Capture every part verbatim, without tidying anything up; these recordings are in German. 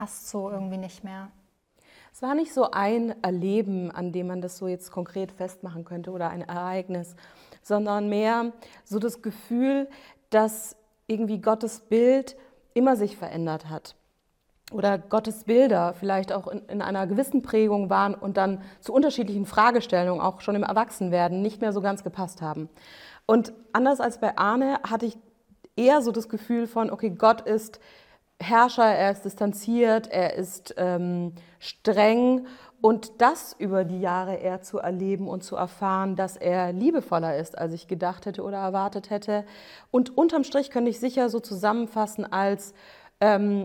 passt so irgendwie nicht mehr. Es war nicht so ein Erleben, an dem man das so jetzt konkret festmachen könnte oder ein Ereignis, sondern mehr so das Gefühl, dass irgendwie Gottes Bild immer sich verändert hat. Oder Gottes Bilder vielleicht auch in, in einer gewissen Prägung waren und dann zu unterschiedlichen Fragestellungen, auch schon im Erwachsenwerden, nicht mehr so ganz gepasst haben. Und anders als bei Arne hatte ich eher so das Gefühl von, okay, Gott ist Herrscher, er ist distanziert, er ist ähm, streng. Und das über die Jahre eher zu erleben und zu erfahren, dass er liebevoller ist, als ich gedacht hätte oder erwartet hätte. Und unterm Strich könnte ich sicher so zusammenfassen als ähm,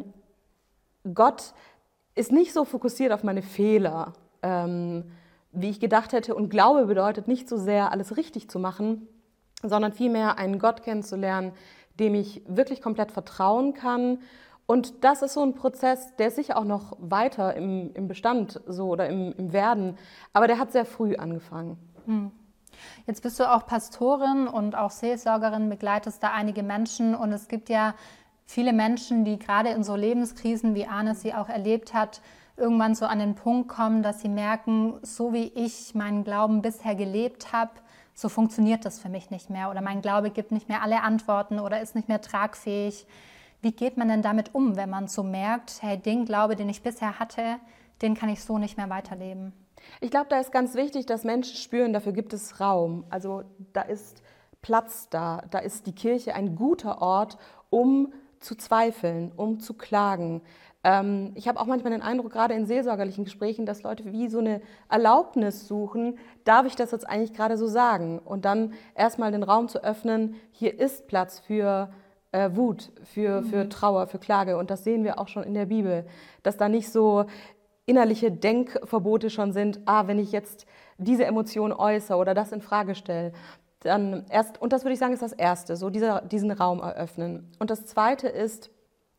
Gott ist nicht so fokussiert auf meine Fehler, ähm, wie ich gedacht hätte. Und Glaube bedeutet nicht so sehr, alles richtig zu machen, sondern vielmehr einen Gott kennenzulernen, dem ich wirklich komplett vertrauen kann. Und das ist so ein Prozess, der ist sicher auch noch weiter im, im Bestand so oder im, im Werden, aber der hat sehr früh angefangen. Hm. Jetzt bist du auch Pastorin und auch Seelsorgerin, begleitest da einige Menschen und es gibt ja viele Menschen, die gerade in so Lebenskrisen, wie Arne sie auch erlebt hat, irgendwann so an den Punkt kommen, dass sie merken, so wie ich meinen Glauben bisher gelebt habe, so funktioniert das für mich nicht mehr oder mein Glaube gibt nicht mehr alle Antworten oder ist nicht mehr tragfähig. Wie geht man denn damit um, wenn man so merkt, hey, den Glaube, den ich bisher hatte, den kann ich so nicht mehr weiterleben? Ich glaube, da ist ganz wichtig, dass Menschen spüren, dafür gibt es Raum. Also da ist Platz da, da ist die Kirche ein guter Ort, um zu zweifeln, um zu klagen. Ähm, ich habe auch manchmal den Eindruck, gerade in seelsorgerlichen Gesprächen, dass Leute wie so eine Erlaubnis suchen, darf ich das jetzt eigentlich gerade so sagen? Und dann erstmal den Raum zu öffnen, hier ist Platz für äh, Wut, für, für mhm. Trauer, für Klage. Und das sehen wir auch schon in der Bibel, dass da nicht so innerliche Denkverbote schon sind, ah, wenn ich jetzt diese Emotion äußere oder das in Frage stelle. Dann erst, und das würde ich sagen, ist das Erste, so dieser, diesen Raum eröffnen. Und das Zweite ist,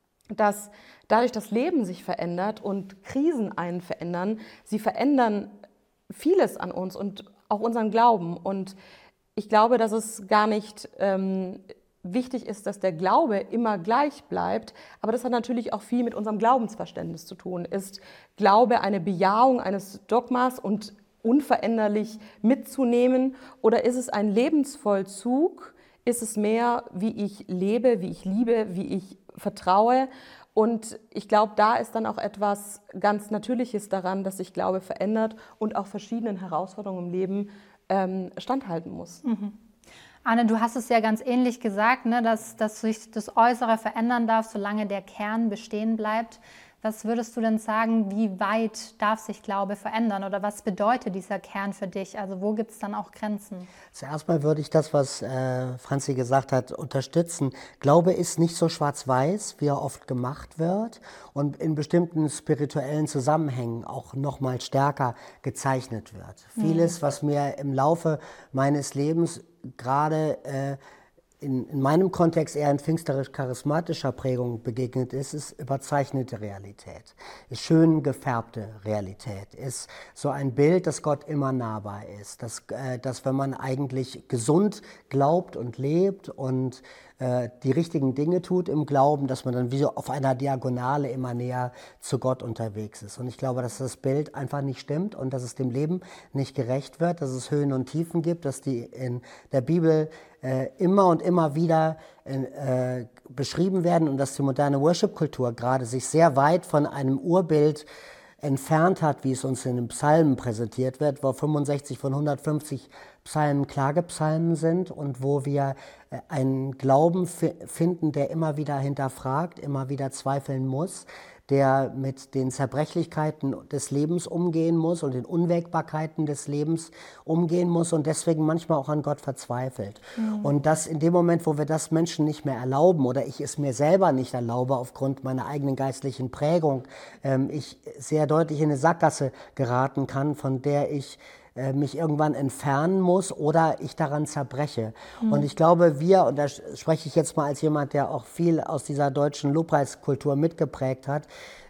dass dadurch das Leben sich verändert und Krisen einen verändern, sie verändern vieles an uns und auch unseren Glauben. Und ich glaube, dass es gar nicht ähm, wichtig ist, dass der Glaube immer gleich bleibt, aber das hat natürlich auch viel mit unserem Glaubensverständnis zu tun. Ist Glaube eine Bejahung eines Dogmas und unveränderlich mitzunehmen oder ist es ein Lebensvollzug? Ist es mehr, wie ich lebe, wie ich liebe, wie ich vertraue? Und ich glaube, da ist dann auch etwas ganz Natürliches daran, dass sich Glaube verändert und auch verschiedenen Herausforderungen im Leben ähm, standhalten muss. Mhm. Arne, du hast es ja ganz ähnlich gesagt, ne, dass, dass sich das Äußere verändern darf, solange der Kern bestehen bleibt. Was würdest du denn sagen, wie weit darf sich Glaube verändern oder was bedeutet dieser Kern für dich? Also wo gibt es dann auch Grenzen? Zuerst mal würde ich das, was äh, Franzi gesagt hat, unterstützen. Glaube ist nicht so schwarz-weiß, wie er oft gemacht wird und in bestimmten spirituellen Zusammenhängen auch noch mal stärker gezeichnet wird. Mhm. Vieles, was mir im Laufe meines Lebens gerade äh, In, in meinem Kontext eher in pfingsterisch-charismatischer Prägung begegnet ist, ist überzeichnete Realität, ist schön gefärbte Realität, ist so ein Bild, dass Gott immer nahbar ist, dass, äh, dass wenn man eigentlich gesund glaubt und lebt und äh, die richtigen Dinge tut im Glauben, dass man dann wie so auf einer Diagonale immer näher zu Gott unterwegs ist. Und ich glaube, dass das Bild einfach nicht stimmt und dass es dem Leben nicht gerecht wird, dass es Höhen und Tiefen gibt, dass die in der Bibel äh, immer und immer wieder äh, beschrieben werden und dass die moderne Worship-Kultur gerade sich sehr weit von einem Urbild entfernt hat, wie es uns in den Psalmen präsentiert wird, wo fünfundsechzig von hundertfünfzig Psalmen Klagepsalmen sind und wo wir einen Glauben finden, der immer wieder hinterfragt, immer wieder zweifeln muss, der mit den Zerbrechlichkeiten des Lebens umgehen muss und den Unwägbarkeiten des Lebens umgehen muss und deswegen manchmal auch an Gott verzweifelt. Mhm. Und das in dem Moment, wo wir das Menschen nicht mehr erlauben oder ich es mir selber nicht erlaube aufgrund meiner eigenen geistlichen Prägung, ähm, ich sehr deutlich in eine Sackgasse geraten kann, von der ich mich irgendwann entfernen muss oder ich daran zerbreche. Mhm. Und ich glaube, wir, und da spreche ich jetzt mal als jemand, der auch viel aus dieser deutschen Lobpreiskultur mitgeprägt hat,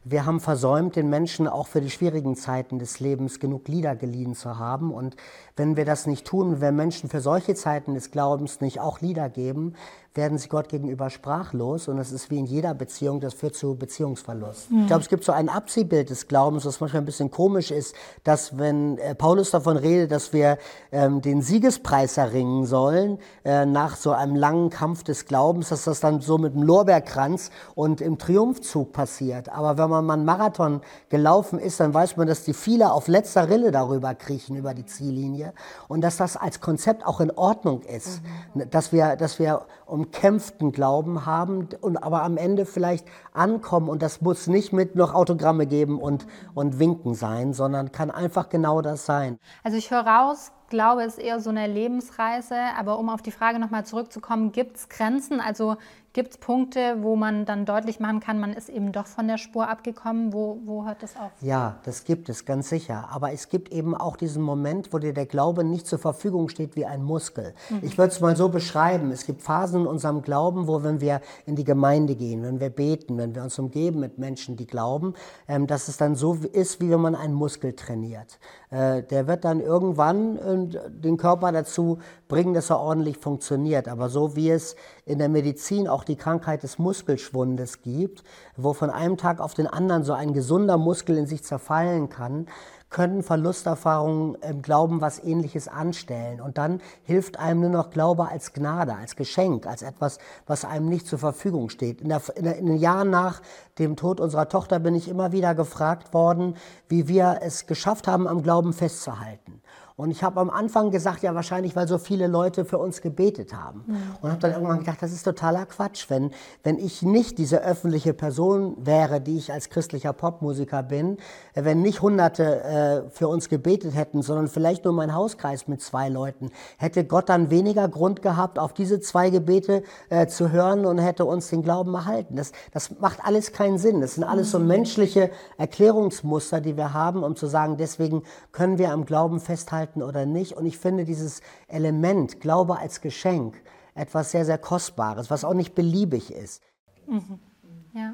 Wir haben versäumt, den Menschen auch für die schwierigen Zeiten des Lebens genug Lieder geliehen zu haben. Und wenn wir das nicht tun, wenn Menschen für solche Zeiten des Glaubens nicht auch Lieder geben, werden sie Gott gegenüber sprachlos. Und das ist wie in jeder Beziehung, das führt zu Beziehungsverlust. Mhm. Ich glaube, es gibt so ein Abziehbild des Glaubens, was manchmal ein bisschen komisch ist, dass wenn äh, Paulus davon redet, dass wir ähm, den Siegespreis erringen sollen, äh, nach so einem langen Kampf des Glaubens, dass das dann so mit dem Lorbeerkranz und im Triumphzug passiert. Aber wenn man mal einen Marathon gelaufen ist, dann weiß man, dass die viele auf letzter Rille darüber kriechen, über die Ziellinie. Und dass das als Konzept auch in Ordnung ist. Mhm. Dass wir, dass wir umkämpften Glauben haben und aber am Ende vielleicht ankommen. Und das muss nicht mit noch Autogramme geben und, und Winken sein, sondern kann einfach genau das sein. Also ich höre raus, Glaube ist eher so eine Lebensreise. Aber um auf die Frage nochmal zurückzukommen, gibt es Grenzen? Also gibt es Punkte, wo man dann deutlich machen kann, man ist eben doch von der Spur abgekommen? Wo, wo hört das auf? Ja, das gibt es, ganz sicher. Aber es gibt eben auch diesen Moment, wo dir der Glaube nicht zur Verfügung steht wie ein Muskel. Mhm. Ich würde es mal so beschreiben. Es gibt Phasen in unserem Glauben, wo, wenn wir in die Gemeinde gehen, wenn wir beten, wenn wir uns umgeben mit Menschen, die glauben, ähm, dass es dann so ist, wie wenn man einen Muskel trainiert. Äh, der wird dann irgendwann äh, den Körper dazu bringen, dass er ordentlich funktioniert. Aber so wie es in der Medizin auch die Krankheit des Muskelschwundes gibt, wo von einem Tag auf den anderen so ein gesunder Muskel in sich zerfallen kann, können Verlusterfahrungen im Glauben was Ähnliches anstellen. Und dann hilft einem nur noch Glaube als Gnade, als Geschenk, als etwas, was einem nicht zur Verfügung steht. In, der, in, der, in den Jahren nach dem Tod unserer Tochter bin ich immer wieder gefragt worden, wie wir es geschafft haben, am Glauben festzuhalten. Und ich habe am Anfang gesagt, ja wahrscheinlich, weil so viele Leute für uns gebetet haben. Mhm. Und habe dann irgendwann gedacht, das ist totaler Quatsch. Wenn, wenn ich nicht diese öffentliche Person wäre, die ich als christlicher Popmusiker bin, wenn nicht Hunderte äh, für uns gebetet hätten, sondern vielleicht nur mein Hauskreis mit zwei Leuten, hätte Gott dann weniger Grund gehabt, auf diese zwei Gebete äh, zu hören und hätte uns den Glauben erhalten. Das, das macht alles keinen Sinn. Das sind alles so menschliche Erklärungsmuster, die wir haben, um zu sagen, deswegen können wir am Glauben festhalten oder nicht. Und ich finde dieses Element, Glaube als Geschenk, etwas sehr, sehr Kostbares, was auch nicht beliebig ist. Mhm. Ja.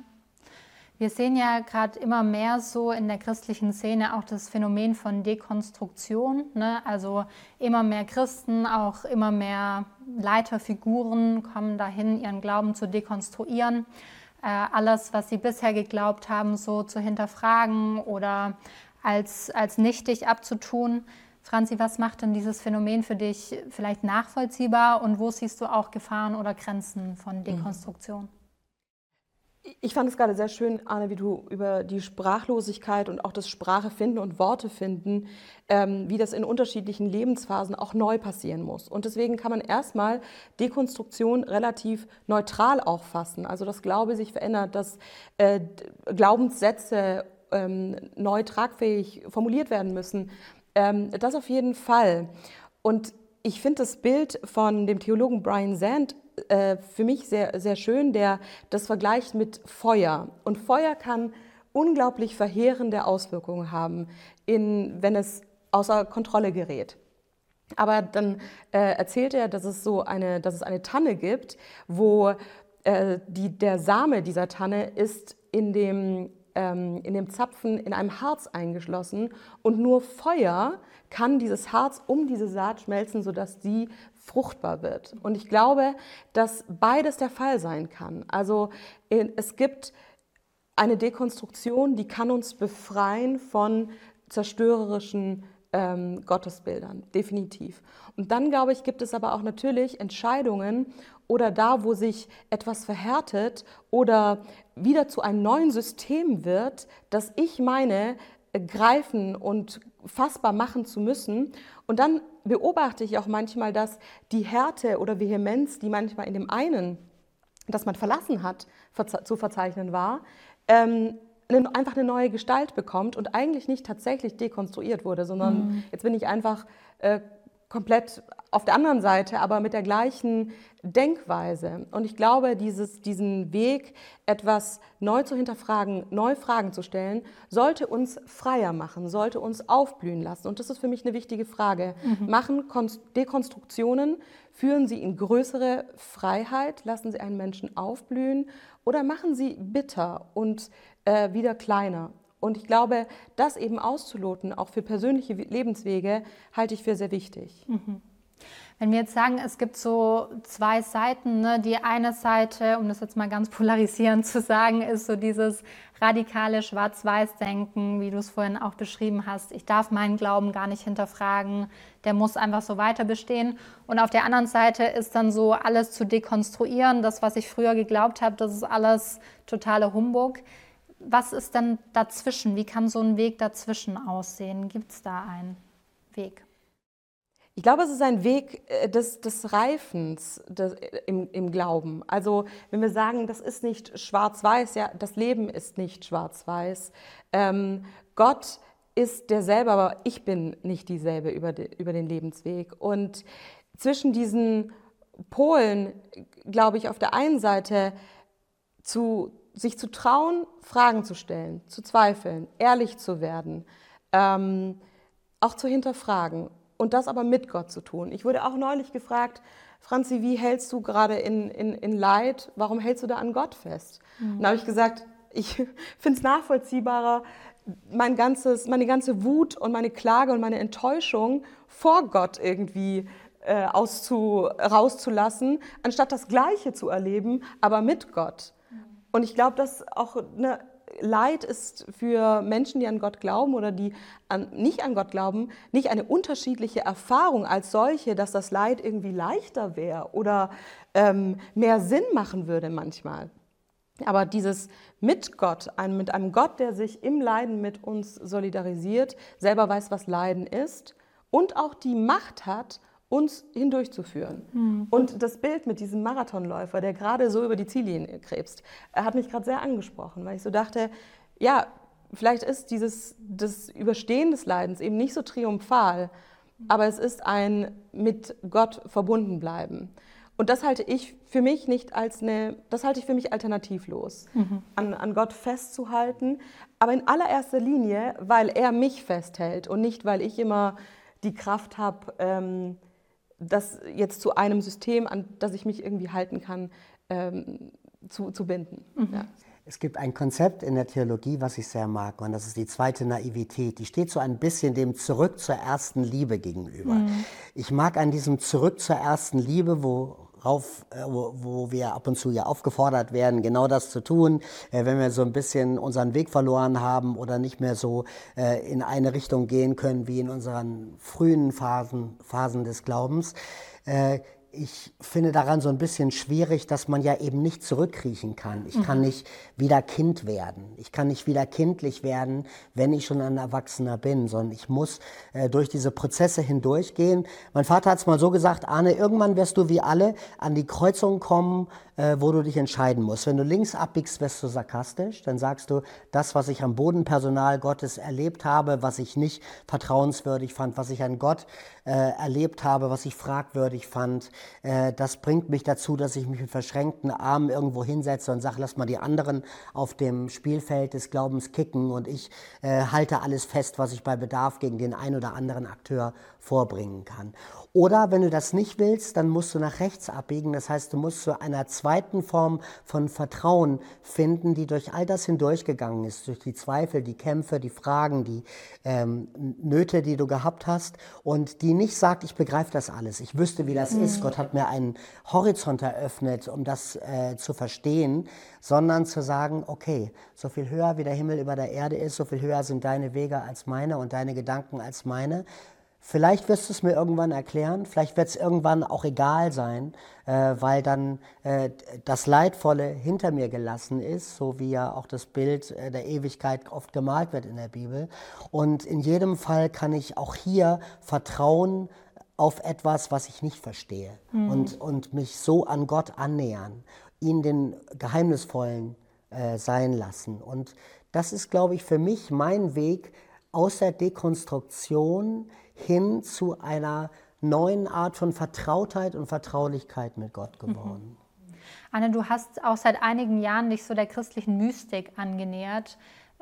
Wir sehen ja gerade immer mehr so in der christlichen Szene auch das Phänomen von Dekonstruktion, ne? Also immer mehr Christen, auch immer mehr Leiterfiguren kommen dahin, ihren Glauben zu dekonstruieren, äh, alles, was sie bisher geglaubt haben, so zu hinterfragen oder als, als nichtig abzutun. Franzi, was macht denn dieses Phänomen für dich vielleicht nachvollziehbar und wo siehst du auch Gefahren oder Grenzen von Dekonstruktion? Ich fand es gerade sehr schön, Arne, wie du über die Sprachlosigkeit und auch das Sprache finden und Worte finden, ähm, wie das in unterschiedlichen Lebensphasen auch neu passieren muss. Und deswegen kann man erstmal Dekonstruktion relativ neutral auch fassen. Also dass Glaube sich verändert, dass äh, Glaubenssätze ähm, neu tragfähig formuliert werden müssen. Ähm, das auf jeden Fall. Und ich finde das Bild von dem Theologen Brian Zahnd äh, für mich sehr, sehr schön, der das vergleicht mit Feuer. Und Feuer kann unglaublich verheerende Auswirkungen haben, in, wenn es außer Kontrolle gerät. Aber dann äh, erzählt er, dass es, so eine, dass es eine Tanne gibt, wo äh, die, der Same dieser Tanne ist in dem in dem Zapfen in einem Harz eingeschlossen und nur Feuer kann dieses Harz um diese Saat schmelzen, sodass sie fruchtbar wird. Und ich glaube, dass beides der Fall sein kann. Also es gibt eine Dekonstruktion, die kann uns befreien von zerstörerischen ähm, Gottesbildern, definitiv. Und dann, glaube ich, gibt es aber auch natürlich Entscheidungen oder da, wo sich etwas verhärtet oder wieder zu einem neuen System wird, das ich meine, greifen und fassbar machen zu müssen. Und dann beobachte ich auch manchmal, dass die Härte oder Vehemenz, die manchmal in dem einen, das man verlassen hat, zu verzeichnen war, ähm, einfach eine neue Gestalt bekommt und eigentlich nicht tatsächlich dekonstruiert wurde, sondern mhm. jetzt bin ich einfach äh, komplett auf der anderen Seite, aber mit der gleichen Denkweise. Und ich glaube, dieses, diesen Weg, etwas neu zu hinterfragen, neue Fragen zu stellen, sollte uns freier machen, sollte uns aufblühen lassen. Und das ist für mich eine wichtige Frage. Mhm. Machen Dekonstruktionen, führen sie in größere Freiheit, lassen sie einen Menschen aufblühen oder machen sie bitter und äh, wieder kleiner. Und ich glaube, das eben auszuloten, auch für persönliche Lebenswege, halte ich für sehr wichtig. Mhm. Wenn wir jetzt sagen, es gibt so zwei Seiten, ne? Die eine Seite, um das jetzt mal ganz polarisierend zu sagen, ist so dieses radikale Schwarz-Weiß-Denken, wie du es vorhin auch beschrieben hast. Ich darf meinen Glauben gar nicht hinterfragen, der muss einfach so weiter bestehen. Und auf der anderen Seite ist dann so alles zu dekonstruieren, das, was ich früher geglaubt habe, das ist alles totale Humbug. Was ist denn dazwischen? Wie kann so ein Weg dazwischen aussehen? Gibt es da einen Weg? Ich glaube, es ist ein Weg des, des Reifens des, im, im Glauben. Also wenn wir sagen, das ist nicht schwarz-weiß, ja, das Leben ist nicht schwarz-weiß. Ähm, Gott ist derselbe, aber ich bin nicht dieselbe über, de, über den Lebensweg. Und zwischen diesen Polen, glaube ich, auf der einen Seite zu, sich zu trauen, Fragen zu stellen, zu zweifeln, ehrlich zu werden, ähm, auch zu hinterfragen. Und das aber mit Gott zu tun. Ich wurde auch neulich gefragt, Franzi, wie hältst du gerade in, in, in Leid, warum hältst du da an Gott fest? Mhm. Und da habe ich gesagt, ich finde es nachvollziehbarer, mein ganzes, meine ganze Wut und meine Klage und meine Enttäuschung vor Gott irgendwie äh, auszu, rauszulassen, anstatt das Gleiche zu erleben, aber mit Gott. Mhm. Und ich glaube, dass auch eine Leid ist für Menschen, die an Gott glauben oder die an, nicht an Gott glauben, nicht eine unterschiedliche Erfahrung als solche, dass das Leid irgendwie leichter wäre oder ähm, mehr Sinn machen würde manchmal. Aber dieses mit Gott, ein, mit einem Gott, der sich im Leiden mit uns solidarisiert, selber weiß, was Leiden ist und auch die Macht hat, uns hindurchzuführen. Mhm. Und das Bild mit diesem Marathonläufer, der gerade so über die Ziellinie krebst, hat mich gerade sehr angesprochen, weil ich so dachte, ja, vielleicht ist dieses das Überstehen des Leidens eben nicht so triumphal, aber es ist ein mit Gott verbunden bleiben. Und das halte ich für mich nicht als eine, das halte ich für mich alternativlos, mhm. an, an Gott festzuhalten, aber in allererster Linie, weil er mich festhält und nicht, weil ich immer die Kraft habe, ähm, das jetzt zu einem System, an das ich mich irgendwie halten kann, ähm, zu, zu binden. Mhm. Ja. Es gibt ein Konzept in der Theologie, was ich sehr mag, und das ist die zweite Naivität. Die steht so ein bisschen dem Zurück zur ersten Liebe gegenüber. Mhm. Ich mag an diesem Zurück zur ersten Liebe, wo Auf, wo, wo wir ab und zu ja aufgefordert werden, genau das zu tun, äh, wenn wir so ein bisschen unseren Weg verloren haben oder nicht mehr so äh, in eine Richtung gehen können wie in unseren frühen Phasen, Phasen des Glaubens. Äh, Ich finde daran so ein bisschen schwierig, dass man ja eben nicht zurückkriechen kann. Ich kann nicht wieder Kind werden. Ich kann nicht wieder kindlich werden, wenn ich schon ein Erwachsener bin, sondern ich muss äh, durch diese Prozesse hindurchgehen. Mein Vater hat es mal so gesagt, Arne, irgendwann wirst du wie alle an die Kreuzung kommen, äh, wo du dich entscheiden musst. Wenn du links abbiegst, wirst du sarkastisch. Dann sagst du, das, was ich am Bodenpersonal Gottes erlebt habe, was ich nicht vertrauenswürdig fand, was ich an Gott äh, erlebt habe, was ich fragwürdig fand, das bringt mich dazu, dass ich mich mit verschränkten Armen irgendwo hinsetze und sage, lass mal die anderen auf dem Spielfeld des Glaubens kicken und ich äh, halte alles fest, was ich bei Bedarf gegen den ein oder anderen Akteur vorbringen kann. Oder wenn du das nicht willst, dann musst du nach rechts abbiegen. Das heißt, du musst zu einer zweiten Form von Vertrauen finden, die durch all das hindurchgegangen ist, durch die Zweifel, die Kämpfe, die Fragen, die ähm, Nöte, die du gehabt hast und die nicht sagt, ich begreife das alles, ich wüsste, wie das mhm. ist. Gott hat mir einen Horizont eröffnet, um das äh, zu verstehen, sondern zu sagen, okay, so viel höher wie der Himmel über der Erde ist, so viel höher sind deine Wege als meine und deine Gedanken als meine. Vielleicht wirst du es mir irgendwann erklären, vielleicht wird es irgendwann auch egal sein, äh, weil dann äh, das Leidvolle hinter mir gelassen ist, so wie ja auch das Bild äh, der Ewigkeit oft gemalt wird in der Bibel. Und in jedem Fall kann ich auch hier vertrauen auf etwas, was ich nicht verstehe mhm. und, und mich so an Gott annähern, ihn den Geheimnisvollen äh, sein lassen. Und das ist, glaube ich, für mich mein Weg aus der Dekonstruktion hin zu einer neuen Art von Vertrautheit und Vertraulichkeit mit Gott geworden. Mhm. Anne, du hast auch seit einigen Jahren dich so der christlichen Mystik angenähert.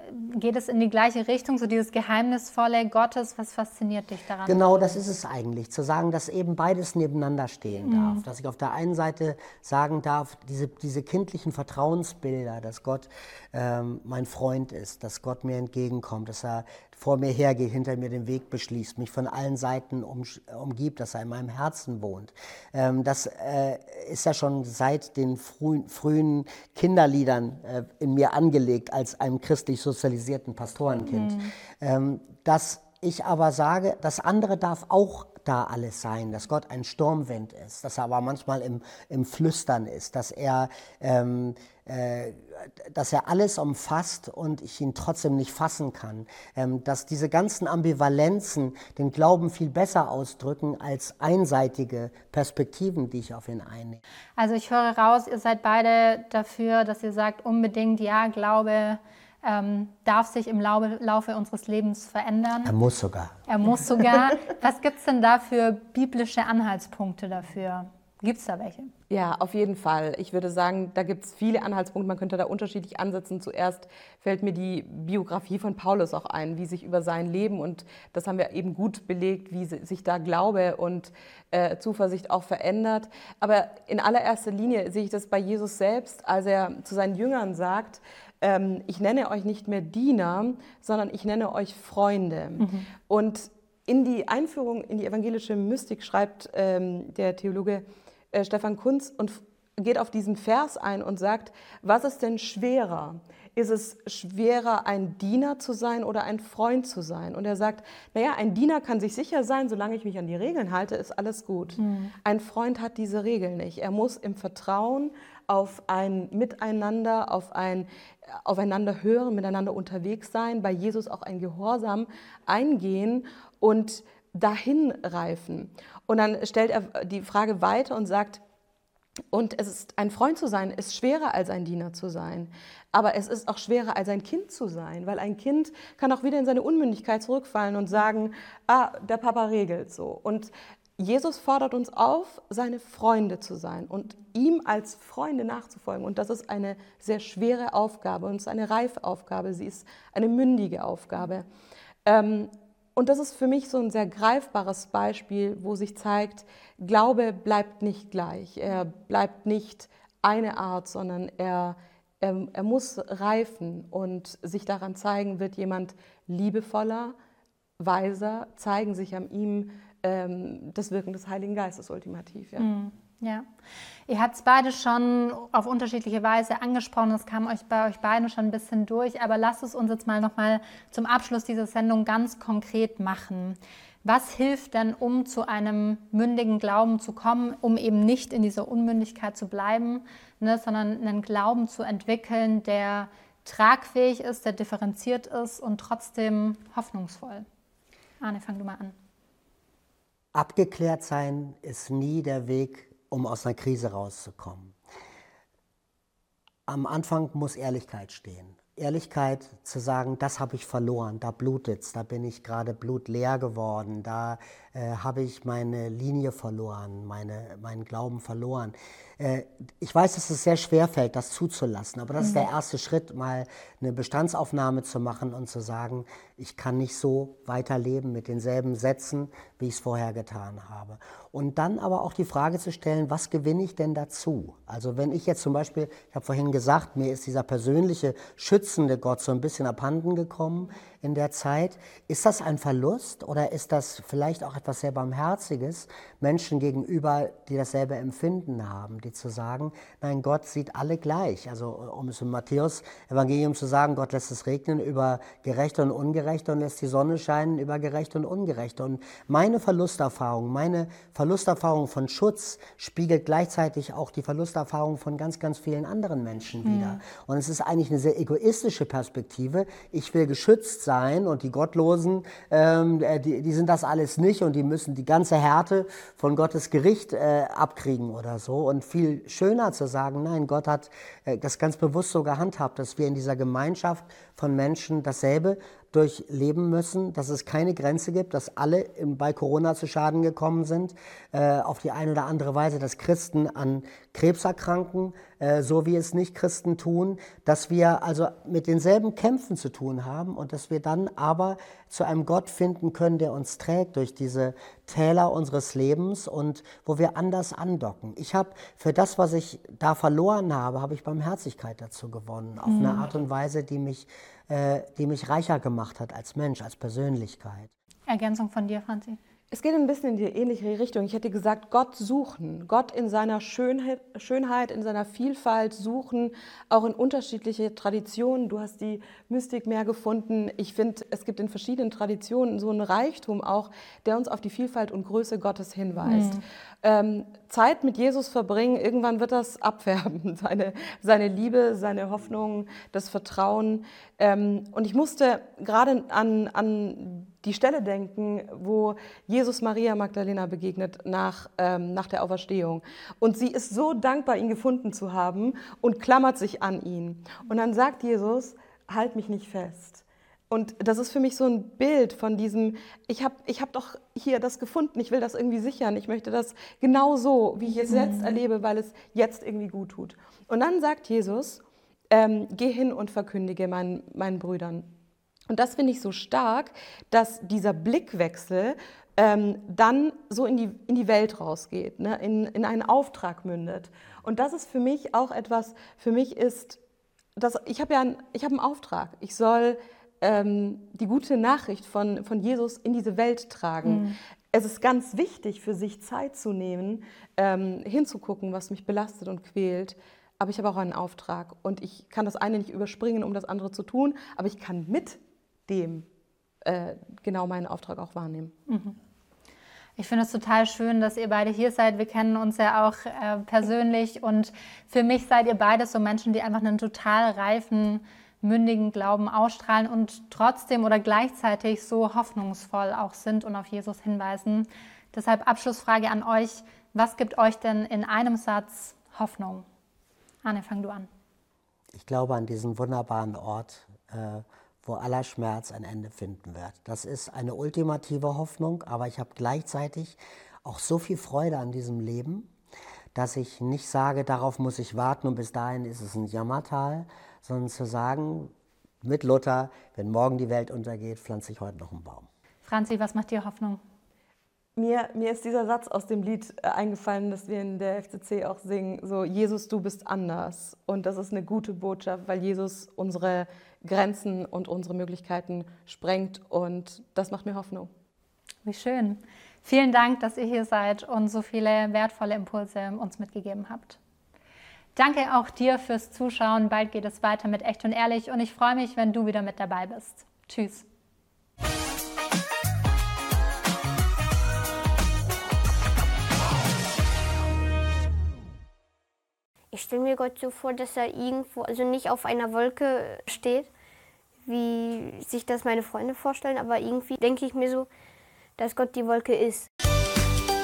geht es in die gleiche Richtung, so dieses Geheimnisvolle Gottes? Was fasziniert dich daran? Genau, das ist es eigentlich, zu sagen, dass eben beides nebeneinander stehen darf. Mhm. Dass ich auf der einen Seite sagen darf, diese, diese kindlichen Vertrauensbilder, dass Gott ähm, mein Freund ist, dass Gott mir entgegenkommt, dass er vor mir hergeht, hinter mir den Weg beschließt, mich von allen Seiten um, umgibt, dass er in meinem Herzen wohnt. Ähm, das äh, ist ja schon seit den frühen, frühen Kinderliedern äh, in mir angelegt, als einem christlich sozialisierten Pastorenkind. Mhm. Ähm, dass ich aber sage, das andere darf auch da alles sein, dass Gott ein Sturmwind ist, dass er aber manchmal im, im Flüstern ist, dass er, ähm, äh, dass er alles umfasst und ich ihn trotzdem nicht fassen kann, ähm, dass diese ganzen Ambivalenzen den Glauben viel besser ausdrücken als einseitige Perspektiven, die ich auf ihn einnehme. Also ich höre raus, ihr seid beide dafür, dass ihr sagt, unbedingt, ja, Glaube Ähm, darf sich im Laufe, Laufe unseres Lebens verändern. Er muss sogar. Er muss sogar. Was gibt es denn da für biblische Anhaltspunkte dafür? Gibt es da welche? Ja, auf jeden Fall. Ich würde sagen, da gibt es viele Anhaltspunkte. Man könnte da unterschiedlich ansetzen. Zuerst fällt mir die Biografie von Paulus auch ein, wie sich über sein Leben, und das haben wir eben gut belegt, wie sich da Glaube und äh, Zuversicht auch verändert. Aber in allererster Linie sehe ich das bei Jesus selbst, als er zu seinen Jüngern sagt, ähm, ich nenne euch nicht mehr Diener, sondern ich nenne euch Freunde. Mhm. Und in die Einführung in die evangelische Mystik schreibt ähm, der Theologe äh, Stefan Kuntz und geht auf diesen Vers ein und sagt, was ist denn schwerer? Ist es schwerer, ein Diener zu sein oder ein Freund zu sein? Und er sagt, naja, ein Diener kann sich sicher sein, solange ich mich an die Regeln halte, ist alles gut. Mhm. Ein Freund hat diese Regeln nicht. Er muss im Vertrauen auf ein Miteinander, auf ein Aufeinander hören, miteinander unterwegs sein, bei Jesus auch ein Gehorsam eingehen und dahin reifen. Und dann stellt er die Frage weiter und sagt, und es ist, ein Freund zu sein, ist schwerer als ein Diener zu sein. Aber es ist auch schwerer als ein Kind zu sein, weil ein Kind kann auch wieder in seine Unmündigkeit zurückfallen und sagen, ah, der Papa regelt so. Und Jesus fordert uns auf, seine Freunde zu sein und ihm als Freunde nachzufolgen. Und das ist eine sehr schwere Aufgabe und es ist eine reife Aufgabe, sie ist eine mündige Aufgabe. Ähm, Und das ist für mich so ein sehr greifbares Beispiel, wo sich zeigt, Glaube bleibt nicht gleich. Er bleibt nicht eine Art, sondern er, er, er muss reifen und sich daran zeigen, wird jemand liebevoller, weiser, zeigen sich an ihm ähm, das Wirken des Heiligen Geistes ultimativ. Ja. Mm. Ja, ihr habt es beide schon auf unterschiedliche Weise angesprochen, das kam euch bei euch beiden schon ein bisschen durch, aber lasst es uns jetzt mal nochmal zum Abschluss dieser Sendung ganz konkret machen. Was hilft denn, um zu einem mündigen Glauben zu kommen, um eben nicht in dieser Unmündigkeit zu bleiben, ne, sondern einen Glauben zu entwickeln, der tragfähig ist, der differenziert ist und trotzdem hoffnungsvoll? Arne, fang du mal an. Abgeklärt sein ist nie der Weg, um aus einer Krise rauszukommen. Am Anfang muss Ehrlichkeit stehen. Ehrlichkeit zu sagen, das habe ich verloren, da blutet's, da bin ich gerade blutleer geworden, da äh, habe ich meine Linie verloren, meine, meinen Glauben verloren. Äh, ich weiß, dass es sehr schwer fällt, das zuzulassen, aber das mhm. ist der erste Schritt, mal eine Bestandsaufnahme zu machen und zu sagen, ich kann nicht so weiterleben mit denselben Sätzen, wie ich es vorher getan habe. Und dann aber auch die Frage zu stellen, was gewinne ich denn dazu? Also wenn ich jetzt zum Beispiel, ich habe vorhin gesagt, mir ist dieser persönliche, schützende Gott so ein bisschen abhanden gekommen in der Zeit. Ist das ein Verlust oder ist das vielleicht auch etwas sehr Barmherziges Menschen gegenüber, die dasselbe Empfinden haben, die zu sagen, nein, Gott sieht alle gleich. Also um es im Matthäus-Evangelium zu sagen, Gott lässt es regnen über Gerechte und Ungerechte und lässt die Sonne scheinen über Gerechte und Ungerechte. Und meine Verlusterfahrung, meine Verlusterfahrung von Schutz spiegelt gleichzeitig auch die Verlusterfahrung von ganz, ganz vielen anderen Menschen mhm. wider. Und es ist eigentlich eine sehr egoistische Perspektive. Ich will geschützt sein und die Gottlosen, ähm, die, die sind das alles nicht und die müssen die ganze Härte von Gottes Gericht äh, abkriegen oder so. Und viel schöner zu sagen, nein, Gott hat äh, das ganz bewusst so gehandhabt, dass wir in dieser Gemeinschaft von Menschen dasselbe durchleben müssen, dass es keine Grenze gibt, dass alle bei Corona zu Schaden gekommen sind, äh, auf die eine oder andere Weise, dass Christen an Krebs erkranken, äh, so wie es Nicht-Christen tun, dass wir also mit denselben Kämpfen zu tun haben und dass wir dann aber zu einem Gott finden können, der uns trägt durch diese Täler unseres Lebens und wo wir anders andocken. Ich habe für das, was ich da verloren habe, habe ich Barmherzigkeit dazu gewonnen, auf mhm. eine Art und Weise, die mich, äh, die mich reicher gemacht hat als Mensch, als Persönlichkeit. Ergänzung von dir, Franzi? Es geht ein bisschen in die ähnliche Richtung. Ich hätte gesagt, Gott suchen, Gott in seiner Schönheit, Schönheit, in seiner Vielfalt suchen, auch in unterschiedliche Traditionen. Du hast die Mystik mehr gefunden. Ich finde, es gibt in verschiedenen Traditionen so einen Reichtum auch, der uns auf die Vielfalt und Größe Gottes hinweist. Mhm. Ähm, Zeit mit Jesus verbringen, irgendwann wird das abfärben, seine, seine Liebe, seine Hoffnung, das Vertrauen. Ähm, und ich musste gerade an, an die Stelle denken, wo Jesus Maria Magdalena begegnet nach, ähm, nach der Auferstehung. Und sie ist so dankbar, ihn gefunden zu haben und klammert sich an ihn. Und dann sagt Jesus, halt mich nicht fest. Und das ist für mich so ein Bild von diesem, ich habe ich hab doch hier das gefunden, ich will das irgendwie sichern, ich möchte das genau so, wie ich es jetzt erlebe, weil es jetzt irgendwie gut tut. Und dann sagt Jesus, ähm, geh hin und verkündige meinen, meinen Brüdern. Und das finde ich so stark, dass dieser Blickwechsel ähm, dann so in die, in die Welt rausgeht, ne? in, in einen Auftrag mündet. Und das ist für mich auch etwas, für mich ist, das, ich habe ja einen, ich hab einen Auftrag, ich soll ähm, die gute Nachricht von, von Jesus in diese Welt tragen. Mhm. Es ist ganz wichtig, für sich Zeit zu nehmen, ähm, hinzugucken, was mich belastet und quält. Aber ich habe auch einen Auftrag und ich kann das eine nicht überspringen, um das andere zu tun, aber ich kann mit dem äh, genau meinen Auftrag auch wahrnehmen. Mhm. Ich finde es total schön, dass ihr beide hier seid. Wir kennen uns ja auch äh, persönlich und für mich seid ihr beide so Menschen, die einfach einen total reifen, mündigen Glauben ausstrahlen und trotzdem oder gleichzeitig so hoffnungsvoll auch sind und auf Jesus hinweisen. Deshalb Abschlussfrage an euch, was gibt euch denn in einem Satz Hoffnung? Anne, fang du an. Ich glaube an diesen wunderbaren Ort, äh, wo aller Schmerz ein Ende finden wird. Das ist eine ultimative Hoffnung, aber ich habe gleichzeitig auch so viel Freude an diesem Leben, dass ich nicht sage, darauf muss ich warten und bis dahin ist es ein Jammertal, sondern zu sagen, mit Luther, wenn morgen die Welt untergeht, pflanze ich heute noch einen Baum. Franzi, was macht dir Hoffnung? Mir, mir ist dieser Satz aus dem Lied äh, eingefallen, das wir in der F C C auch singen, so Jesus, du bist anders. Und das ist eine gute Botschaft, weil Jesus unsere Grenzen und unsere Möglichkeiten sprengt und das macht mir Hoffnung. Wie schön. Vielen Dank, dass ihr hier seid und so viele wertvolle Impulse uns mitgegeben habt. Danke auch dir fürs Zuschauen. Bald geht es weiter mit Echt und Ehrlich und ich freue mich, wenn du wieder mit dabei bist. Tschüss. Ich stelle mir Gott so vor, dass er irgendwo, also nicht auf einer Wolke steht, wie sich das meine Freunde vorstellen, aber irgendwie denke ich mir so, dass Gott die Wolke ist.